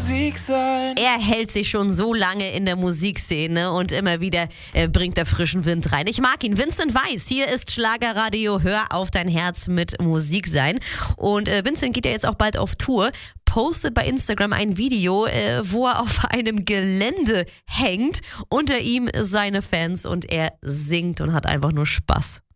Musik sein. Er hält sich schon so lange in der Musikszene und immer wieder bringt er frischen Wind rein. Ich mag ihn. Vincent Weiss, hier ist Schlagerradio. Hör auf dein Herz mit Musik sein. Und Vincent geht ja jetzt auch bald auf Tour. Postet bei Instagram ein Video, wo er auf einem Gelände hängt. Unter ihm seine Fans und er singt und hat einfach nur Spaß.